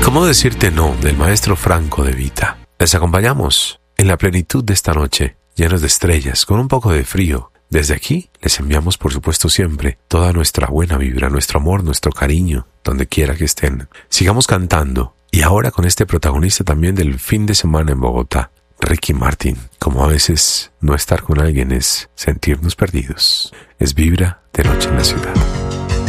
¿Cómo decirte no? Del maestro Franco De Vita. Les acompañamos en la plenitud de esta noche, llenos de estrellas, con un poco de frío. Desde aquí les enviamos, por supuesto, siempre toda nuestra buena vibra, nuestro amor, nuestro cariño, donde quiera que estén. Sigamos cantando. Y ahora con este protagonista también del fin de semana en Bogotá, Ricky Martin. Como a veces no estar con alguien es sentirnos perdidos. Es Vibra de Noche en la Ciudad.